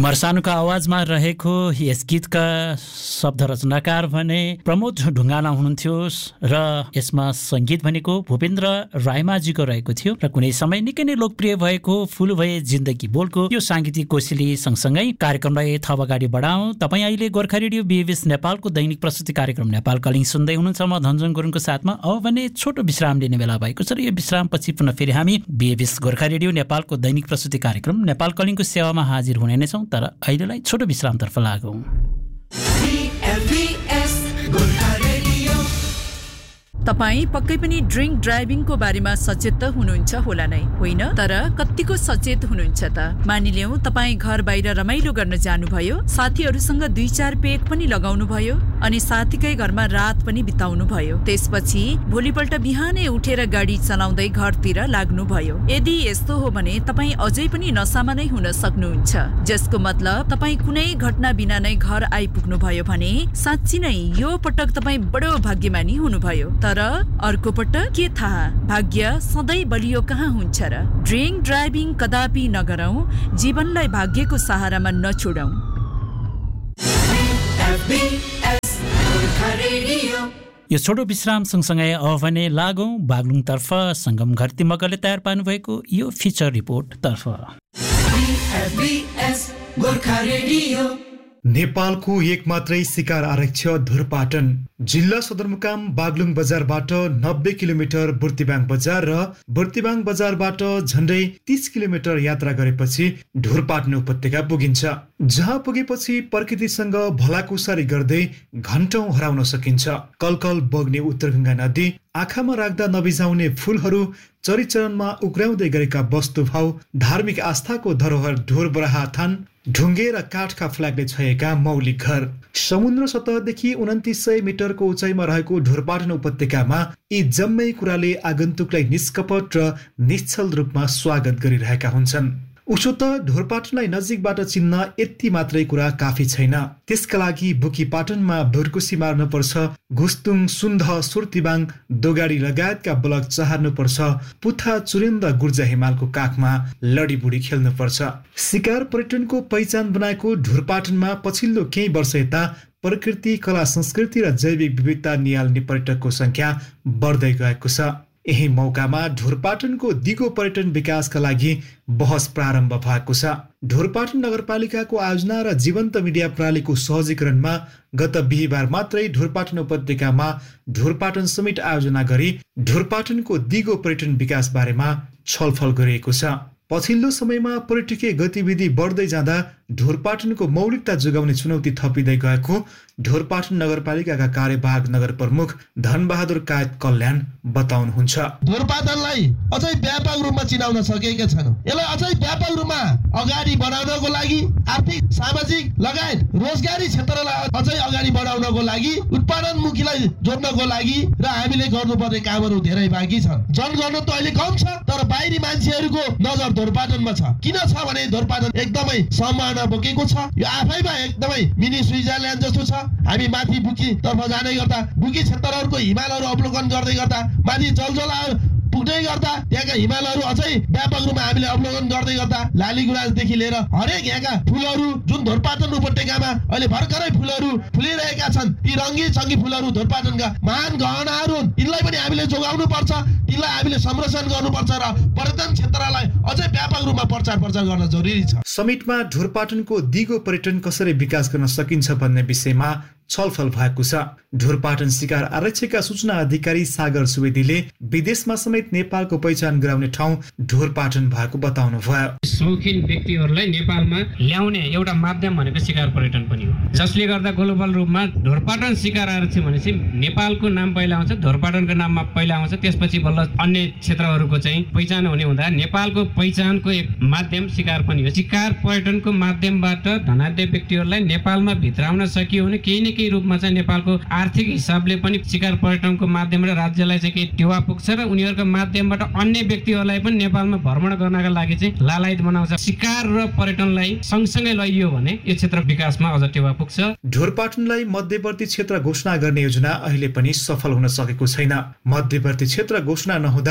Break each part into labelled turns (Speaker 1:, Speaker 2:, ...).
Speaker 1: कुमार सानुका आवाजमा रहेको यस गीतका शब्द रचनाकार भने प्रमोद ढुङ्गाना हुनुहुन्थ्यो र यसमा सङ्गीत भनेको भूपेन्द्र रायमाझीको रहेको थियो र कुनै समय निकै नै लोकप्रिय भएको फुल भए जिन्दगी बोलको यो साङ्गीतिक कोसेली सँगसँगै कार्यक्रमलाई थप अगाडि बढाउँ। तपाईँ अहिले गोर्खा रेडियो बीएबीएस नेपालको दैनिक प्रस्तुति कार्यक्रम नेपाल कलिङ सुन्दै हुनुहुन्छ। म धनजन गुरुङको साथमा अब भने छोटो विश्राम लिने बेला भएको छ र यो विश्रामपछि पुनः फेरि हामी बीएबीएस गोर्खा रेडियो नेपालको दैनिक प्रस्तुति कार्यक्रम नेपाल कलिङको सेवामा हाजिर हुने नै छौँ। तर अहिलेलाई छोटो विश्रामतर्फ लागौँ।
Speaker 2: तपाईँ पक्कै पनि ड्रिङ्क ड्राइभिङको बारेमा सचेत त हुनुहुन्छ होला नै, होइन? तर कतिको सचेत हुनुहुन्छ त? मानिलियौँ तपाईँ घर बाहिर रमाइलो गर्न जानुभयो, साथीहरूसँग 2-4 पेग पनि लगाउनु भयो अनि साथीकै घरमा रात पनि बिताउनु भयो। त्यसपछि भोलिपल्ट बिहानै उठेर गाडी चलाउँदै घरतिर लाग्नुभयो। यदि यस्तो हो भने तपाईँ अझै पनि नसामा नै हुन सक्नुहुन्छ, जसको मतलब तपाईँ कुनै घटना बिना नै घर आइपुग्नु भयो भने साँच्ची नै यो पटक तपाईँ बडो भाग्यमानी हुनुभयो। तर अर्को पटक के थाहा, भाग्य सधैँ बलियो कहाँ हुन्छ र? ड्रिङ्क ड्राइभिङ कदापि नगरौँ, जीवनलाई भाग्यको सहारामा नछोडौँ।
Speaker 1: यो छोटो विश्राम सँगसँगै अब भने लागौँ बागलुङतर्फ सङ्गम घरती मगरले तयार पार्नुभएको यो फिचर रिपोर्ट तर्फ।
Speaker 3: नेपालको एक मात्रै शिकार आरक्ष धुरपाटन जिल्ला सदरमुकाम बागलुङ बजारबाट 90 किलोमिटर बुर्तिबाङ बजार र बुर्तिबाङ बजारबाट झन्डै 30 किलोमिटर यात्रा गरेपछि धुरपाटन उपत्यका पुगिन्छ, जहाँ पुगेपछि प्रकृतिसँग भलाकुसारी गर्दै घन्टौं हराउन सकिन्छ। कलकल बग्ने उत्तरगङ्गा नदी, आँखामा राख्दा नबिजाउने फूलहरू, चरिचरणमा उक्राउँदै गरेका वस्तुभाव, धार्मिक आस्थाको धरोहर ढोर बराहा थान, ढुङ्गे र काठका फ्ल्यागले छएका मौलिक घर, समुद्र सतहदेखि 2900 मिटरको उचाइमा रहेको धुरपाटन उपत्यकामा यी जम्मै कुराले आगन्तुकलाई निष्कपट र निश्चल रूपमा स्वागत गरिरहेका हुन्छन्। उसो त धुरपाटनलाई नजिकबाट चिन्न यति मात्रै कुरा काफी छैन। त्यसका लागि बुकीपाटनमा भुर्कुसी मार्नुपर्छ, घुस्तुङ, सुन्ध, सुर्तिबाङ, दोगाडी लगायतका ब्लक चहार्नुपर्छ, पुथा, चुरेन्द, गुर्जा हिमालको काखमा लडीबुडी खेल्नुपर्छ। शिकार पर्यटनको पहिचान बनाएको धुरपाटनमा पछिल्लो केही वर्ष यता प्रकृति, कला, संस्कृति र जैविक विविधता निहाल्ने पर्यटकको संख्या बढ्दै गएको छ। यही मौकामा धुरपाटनको दिगो पर्यटन विकासका लागि बहस प्रारम्भ भएको छ। धुरपाटन नगरपालिकाको आयोजना र जीवन्त मिडिया प्रणालीको सहजीकरणमा गत बिहिबार मात्रै धुरपाटन उपत्यकामा धुरपाटन समिट आयोजना गरी धुरपाटनको दिगो पर्यटन विकास बारेमा छलफल गरिएको छ। पछिल्लो समयमा पर्यटकीय गतिविधि बढ्दै जाँदा धुरपाटनको मौलिकता जोगाउने चुनौती थपिँदै गएको धुरपाटन नगरपालिकाका कार्यवाहक नगर प्रमुख धनबहादुर कायत कल्याण बताउनुहुन्छ।
Speaker 4: धुरपाटनलाई अझै व्यापक रूपमा चिनाउन सकेका छैनौँ। यसलाई अझै व्यापक रूपमा अगाडि बढाउनको लागि आर्थिक, सामाजिक लगायत रोजगारी क्षेत्रलाई अझै अगाडि बढाउनको लागि, उत्पादनमुखीलाई जोड्नको लागि र हामीले गर्नुपर्ने कामहरू धेरै बाँकी छन्। जनगणना त अहिले कम छ, तर बाहिरी मान्छेहरूको नजर धुरपाटनमा छ। किन छ भने धुरपाटन एकदमै सम्भावना बोकेको छ। यो आफैमा एकदमै मिनी स्विजरल्यान्ड जस्तो छ। हामी माथि बुकी तर्फ जाँदै गर्दा, बुकी क्षेत्रहरूको हिमालहरू अवलोकन गर्दै गर्दा, माथि जलजलाहरू पुग्दै गर्दा त्यहाँका हिमालहरू अझै व्यापक रूपमा हामीले अवलोकन गर्दै गर्दा लालीगुराँसदेखि लिएर हरेक यहाँका फुलहरू जुन धुरपाटन उपत्यकामा अहिले भर्खरै फुलहरू फुलिरहेका छन्, ती रङ्गी चङ्गी फुलहरू धुरपाटनका महान गहनाहरू हुन्। यिनलाई पनि हामीले जोगाउनु पर्छ, यिनलाई हामीले संरक्षण गर्नुपर्छ र पर्यटन क्षेत्रलाई अझै व्यापक रूपमा प्रचार गर्न जरुरी छ।
Speaker 3: समिटमा धुरपाटनको दिगो पर्यटन कसरी विकास गर्न सकिन्छ भन्ने विषयमा छलफल भएको छ। धुरपाटन शिकार आरक्षका सूचना अधिकारी सागर सुवेदीले विदेशमा समेत नेपालको पहिचान गराउने ठाउँ धुरपाटन भएको बताउनु भयो।
Speaker 5: शौखिन व्यक्तिहरूलाई नेपालमा ल्याउने एउटा माध्यम भनेको शिकार पर्यटन पनि हो, जसले गर्दा ग्लोबल रूपमा धुरपाटन शिकार आरक्षी भनेपछि नेपालको नाम पहिला आउँछ, धुरपाटनको नाममा पहिला आउँछ, त्यसपछि बल्ल अन्य क्षेत्रहरूको चाहिँ पहिचान हुने हुँदा नेपालको पहिचानको एक माध्यम शिकार पनि हो। शिकार पर्यटनको माध्यमबाट धनाढ्य व्यक्तिहरूलाई नेपालमा भित्राउन सकियो भने केही न केही रूपमा चाहिँ नेपालको आर्थिक हिसाबले पनि शिकार पर्यटनको माध्यमबाट राज्यलाई चाहिँ केही टेवा पुग्छ र उनीहरूको माध्यमबाट अन्य व्यक्तिहरूलाई पनि नेपालमा भ्रमण गर्नका लागि चाहिँ लालायत बनाउँछ। शिकार र पर्यटनलाई सँगसँगै लैयो भने यो क्षेत्र विकासमा अझ टेवा पुग्छ।
Speaker 3: धुरपाटनलाई मध्यवर्ती क्षेत्र घोषणा गर्ने योजना अहिले पनि सफल हुन सकेको छैन। मध्यवर्ती क्षेत्र घोषणा नहुँदा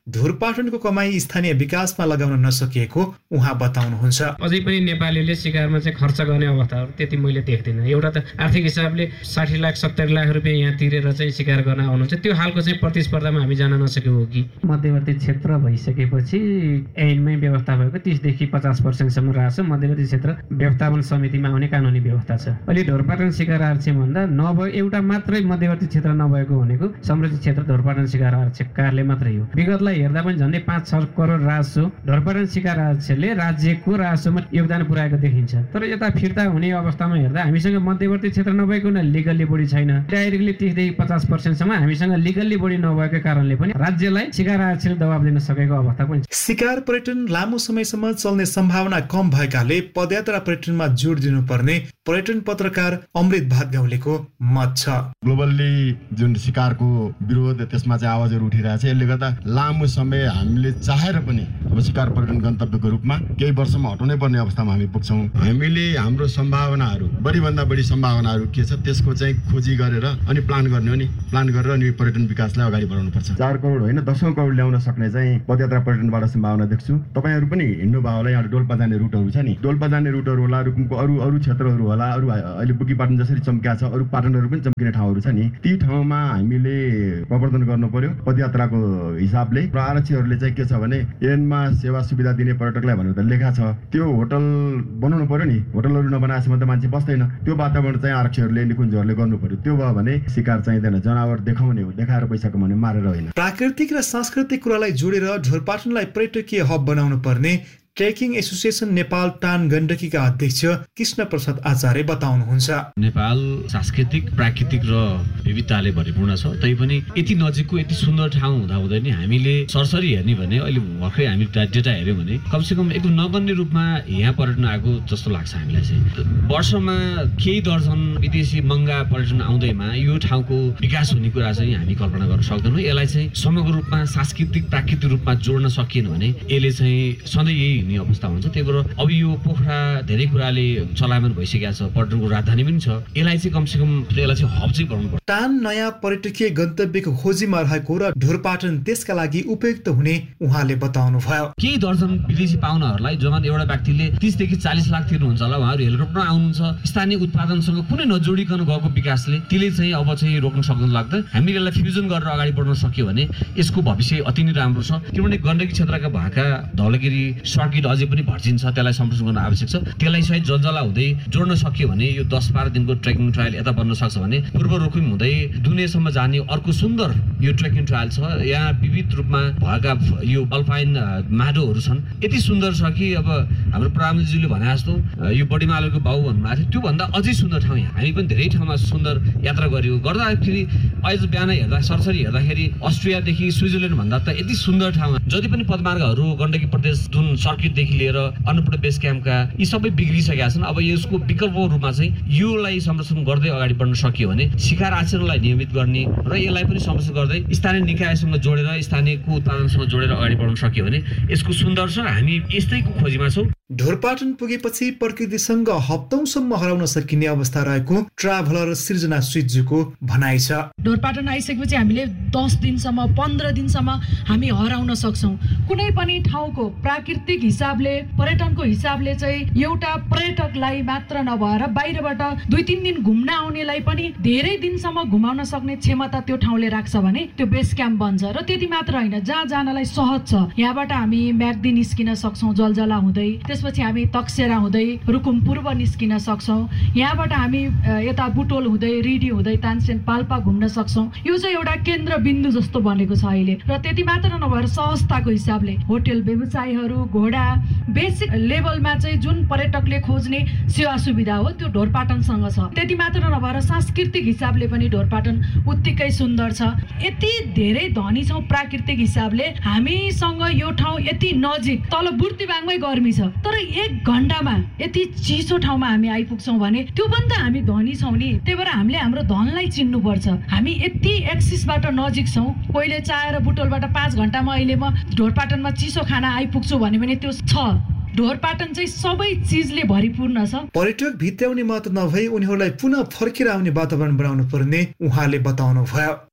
Speaker 3: ढुरपाटनको कमाई स्थानीय विकासमा लगाउन नसकिएको उहाँ बताउनुहुन्छ।
Speaker 5: अझै पनि नेपालीले शिकारमा चाहिँ खर्च गर्ने अवस्थाहरू त्यति मैले देख्दिनँ। एउटा त आर्थिक हिसाबले 60 लाख 70 लाख रुपियाँ यहाँ तिरेर चाहिँ शिकार गर्न आउनुहुन्छ, त्यो खालको चाहिँ प्रतिस्पर्धामा हामी जान नसकेको हो कि मध्यवर्ती क्षेत्र भइसकेपछि ऐनमै व्यवस्था भएको 30 देखि 50% रहेछ। मध्यवर्ती क्षेत्र व्यवस्थापन समितिमा आउने कानुनी व्यवस्था छ। अहिले ढोरपाटन शिकार आरक्षी भन्दा नभए एउटा मात्रै मध्यवर्ती क्षेत्र नभएको भनेको समृद्धि क्षेत्र ढोरपाटन शिकार आरक्षी कार्यालय मात्रै हो। विगतलाई हेर्दा पनि झन्डै 5-6 करोड राजस्व ढोरपाटन शिकार आरक्षीले राज्यको राजस्वमा योगदान पुर्याएको देखिन्छ। तर यता फिर्ता हुने अवस्थामा हेर्दा हामीसँग मध्यवर्ती क्षेत्र नभएको लिगल्ली बढी छैन। डाइरेक्टली 30 देखि 50% सम्म हामीसँग लिगल्ली बढी नभएको कारणले पनि राज्यलाई शिकार आरक्षीले दबाब दिन सकेको अवस्था पनि छ।
Speaker 3: शिकार पर्यटन लामो समयसम्म चल्ने सम्भावना कम भएकाले पदयात्रा पर्यटनमा जोड दिनुपर्ने पर्यटन पत्रकार अमृत भातगाउँलेको मत छ।
Speaker 6: ग्लोबल्ली जुन शिकारको विरोध त्यसमा चाहिँ आवाजहरू उठिरहेछ, यसले गर्दा लामो समय हामीले चाहेर पनि अब शिकार पर्यटन गन्तव्यको रूपमा केही वर्षमा हटाउनै पर्ने अवस्थामा हामी पुग्छौँ। हामीले हाम्रो सम्भावनाहरू बढीभन्दा बढी सम्भावनाहरू के छ त्यसको चाहिँ खोजी गरेर अनि प्लान गर्ने हो नि, प्लान गरेर अनि पर्यटन विकासलाई अगाडि बढाउनु पर्छ। 4 करोड होइन 10 करोड ल्याउन सक्ने चाहिँ पदयात्रा पर्यटनबाट सम्भावना देख्छु। तपाईँहरू पनि हिँड्नु भयो होला, यहाँ डोल्पा जाने रुटहरू छ नि, डोल्पा जाने रुटहरू होला, रुकुमको अरू क्षेत्रहरू होला, अरू अहिले बुकीपाटन जसरी चम्किया छ अरू पाटनहरू पनि चम्किने ठाउँहरू छ नि, ती ठाउँमा हामीले प्रवर्धन गर्नु पर्यो पदयात्राको हिसाबले। र आरक्षीहरूले चाहिँ के छ भने एनमा सेवा सुविधा दिने पर्यटकलाई भनेर त लेखा छ, त्यो होटल बनाउनु पर्यो नि, होटलहरू नबनाएसम्म त मान्छे बस्दैन। त्यो वातावरण चाहिँ आरक्षीहरूले निकुञ्जहरूले गर्नु पर्यो। त्यो भयो भने शिकार चाहिँदैन, जनावर देखाउने हो, देखाएर पैसा कमाउने, मारेर होइन।
Speaker 3: प्राकृतिक र सांस्कृतिक कुरालाई जोडेर ढोरपाटनलाई पर्यटकीय हब बनाउनु पर्ने ट्रेकिङ एसोसिएसन नेपाल टान गण्डकीका अध्यक्ष कृष्ण प्रसाद आचार्य बताउनुहुन्छ।
Speaker 7: नेपाल सांस्कृतिक प्राकृतिक र विविधताले भरिपूर्ण छ, तैपनि यति नजिकको यति सुन्दर ठाउँ हुँदाहुँदै नि हामीले सरसरी हेर्ने भने अहिले भर्खरै हामी डेटा हेऱ्यौँ भने कमसेकम एकदम नगन्य रूपमा यहाँ पर्यटन आएको जस्तो लाग्छ हामीलाई चाहिँ। वर्षमा केही दर्जन विदेशी महँगा पर्यटन आउँदैमा यो ठाउँको विकास हुने कुरा चाहिँ हामी कल्पना गर्न सक्दैनौँ। यसलाई चाहिँ समग्र रूपमा सांस्कृतिक प्राकृतिक रूपमा जोड्न सकिएन भने यसले चाहिँ सधैँ यही अवस्था हुन्छ। त्यही भएर अब यो पोखरा धेरै कुराले चलायमान भइसकेको छ, पर्यटनको राजधानी पनि छ, यसलाई चाहिँ कमसेकम यसलाई चाहिँ हब चाहिँ बनाउनु पर्छ।
Speaker 3: टान नयाँ पर्यटकीय गन्तव्यको खोजीमा रहेको र ढोरपाटन त्यसका लागि उपयुक्त हुने उहाँले बताउनु भयो।
Speaker 7: केही दर्जन विदेशी पाहुनाहरूलाई जब एउटा व्यक्तिले 30 देखि 40 लाख तिर्नुहुन्छ होला, उहाँहरू हेलिकप्टरमा आउनुहुन्छ, स्थानीय उत्पादनसँग कुनै नजोडिकन गएको विकासले त्यसले चाहिँ अब चाहिँ रोक्न सक्दैन लाग्छ। हामीले यसलाई फ्युजन गरेर अगाडि बढ्न सक्यो भने यसको भविष्य अति नै राम्रो छ। किनभने गण्डकी क्षेत्रका भएका धौलागिरी सर्किट अझै पनि भर्जिन्छ, त्यसलाई संरक्षण गर्न आवश्यक छ। त्यसलाई सहित जलजला हुँदै जोड्न सक्यो भने यो 10-12 दिनको ट्रेकिङ ट्रायल यता बन्न सक्छ भने पूर्व रुकुम हुँदै दुनेसम्म जाने अर्को सुन्दर यो ट्रेकिङ ट्रायल छ। यहाँ विविध रूपमा भएका यो अल्पाइन माडोहरू छन्, यति सुन्दर छ कि अब हाम्रो प्रधानमन्त्रीज्यूले भने जस्तो यो बडीमालोको बाउ भन्नुभएको थियो, त्योभन्दा अझै सुन्दर ठाउँ यहाँ। हामी पनि धेरै ठाउँमा सुन्दर यात्रा गर्दाखेरि अहिले बिहान हेर्दा सरसरी हेर्दाखेरि अस्ट्रियादेखि स्विजरल्यान्ड भन्दा त यति सुन्दर ठाउँ। जति पनि पदमार्गहरू गण्डकी प्रदेश जुन सर्किटदेखि लिएर अन्नपूर्ण बेस क्याम्पका यी सबै बिग्रिसकेका छन्। अब यसको विकल्पको रूपमा चाहिँ योलाई संरक्षण गर्दै अगाडि बढ्न सकियो भने शिकार आचरणलाई नियमित गर्ने र यसलाई पनि संरक्षण गर्दै स्थानीय निकायसँग जोडेर स्थानीयको उत्पादनसँग जोडेर अगाडि बढ्न सकियो भने यसको सुन्दर छ। हामी यस्तैको खोजीमा छौँ।
Speaker 3: ढोरपाटन पुगेपछि प्रकृतिसँग हप्तौंसम्म हराउन सकिने अवस्था रहेको ट्राभलर सृजना स्विजको भनाइ छ।
Speaker 8: ढोरपाटन आइसकेपछि हामीले 10 दिनसम्म 15 दिनसम्म हामी हराउन सक्छौँ। कुनै पनि ठाउँको प्राकृतिक हिसाबले पर्यटनको हिसाबले चाहिँ एउटा पर्यटकलाई मात्र नभएर बाहिरबाट 2-3 दिन घुम्न आउनेलाई पनि धेरै दिनसम्म घुमाउन सक्ने क्षमता त्यो ठाउँले राख्छ भने त्यो बेस क्याम्प बन्छ। र त्यति मात्र होइन, जहाँ जानलाई सहज छ यहाँबाट हामी म्याग्दी निस्किन सक्छौँ जलजला हुँदै, त्यसपछि हामी तकसेरा हुँदै रुकुम पूर्व निस्किन सक्छौँ। यहाँबाट हामी यता बुटोल हुँदै रिडी हुँदै तानसेन पाल्पा घुम्न सक्छौँ। यो चाहिँ एउटा केन्द्र बिन्दु जस्तो बनेको छ अहिले। र त्यति मात्र नभएर सहजताको हिसाबले होटल व्यवसायहरू घोडा बेसिक लेभलमा चाहिँ जुन पर्यटकले खोज्ने सेवा सुविधा हो त्यो ढोरपाटनसँग छ। त्यति मात्र नभएर सांस्कृतिक हिसाबले पनि ढोरपाटन उत्तिकै सुन्दर छ। यति धेरै धनी छौँ प्राकृतिक हिसाबले, हामीसँग यो ठाउँ यति नजिक, तल बुर्तिबाङमै गर्मी छ तर 1 घण्टामा यति चिसो ठाउँमा हामी आइपुग्छौँ भने त्यो पनि त हामी धनी छौँ नि। त्यही भएर हामीले हाम्रो धनलाई चिन्नुपर्छ। हामी यति एक्सिसबाट नजिक छौँ। पहिले चाहेर बुटोलबाट 5 घण्टामा अहिले म ढोरपाटनमा चिसो खाना आइपुग्छु भन्यो भने त्यो छ। ढोरपाटन चाहिँ सबै चिजले भरिपूर्ण छ।
Speaker 3: पर्यटक भित्र्याउने मात्र नभई उनीहरूलाई पुनः फर्केर आउने वातावरण बनाउनु पर्ने उहाँले बताउनु भयो।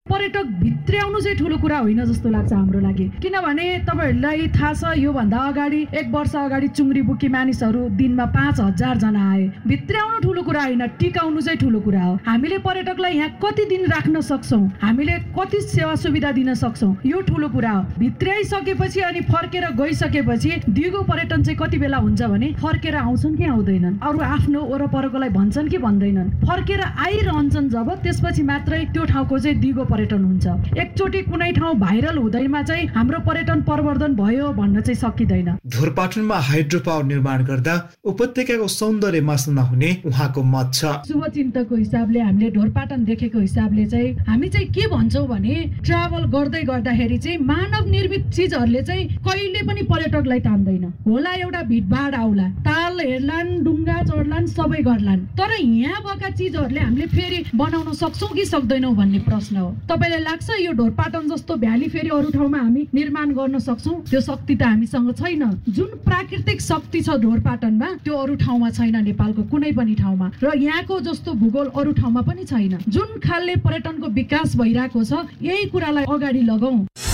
Speaker 8: पर्यटक भित्र्याउनु चाहिँ ठुलो कुरा होइन जस्तो लाग्छ हाम्रो लागि। किनभने तपाईँहरूलाई थाहा छ योभन्दा अगाडि 1 वर्ष अगाडि चुङ्ग्री बुकी मानिसहरू दिनमा 5000 जना आए। भित्र्याउनु ठुलो कुरा होइन, टिकाउनु चाहिँ ठुलो कुरा हो। हामीले पर्यटकलाई यहाँ कति दिन राख्न सक्छौँ, हामीले कति सेवा सुविधा दिन सक्छौँ, यो ठुलो कुरा हो। भित्र्याइसकेपछि अनि फर्केर गइसकेपछि दिगो पर्यटन चाहिँ कति बेला हुन्छ भने फर्केर आउँछन् कि आउँदैनन्, अरू आफ्नो वरपरकोलाई भन्छन् कि भन्दैनन्, फर्केर आइरहन्छन् जब त्यसपछि मात्रै त्यो ठाउँको चाहिँ दिगो पर्यटन हुन्छ। एकचोटि कुनै ठाउँ भाइरल हुँदैमा चाहिँ हाम्रो पर्यटन प्रवर्धन भयो भन्न चाहिँ सकिँदैन।
Speaker 3: धुरपाटनमा हाइड्रो पावर निर्माण गर्दा उपत्यकाको सौन्दर्य मास्न नहुने उहाँको मत छ।
Speaker 8: शुभचिन्तकको हिसाबले हामीले ढोरपाटन देखेको हिसाबले चाहिँ हामी चाहिँ के भन्छौँ भने ट्राभल गर्दै गर्दाखेरि चाहिँ मानव निर्मित चिजहरूले चाहिँ कहिले पनि पर्यटकलाई तान्दैन। होला एउटा भिडभाड आउला, ताल हेर्लान्, डुङ्गा चढ्लान्, सबै गर्लान्, तर यहाँ भएका चिजहरूले हामीले फेरि बनाउन सक्छौँ कि सक्दैनौँ भन्ने प्रश्न हो। तपाईँलाई लाग्छ यो ढोरपाटन जस्तो भ्याली फेरि अरू ठाउँमा हामी निर्माण गर्न सक्छौँ? त्यो शक्ति त हामीसँग छैन। जुन प्राकृतिक शक्ति छ ढोरपाटनमा त्यो अरू ठाउँमा छैन, नेपालको कुनै पनि ठाउँमा, र यहाँको जस्तो भूगोल अरू ठाउँमा पनि छैन। जुन खालले पर्यटनको विकास भइरहेको छ यही कुरालाई अगाडि लगाऊ।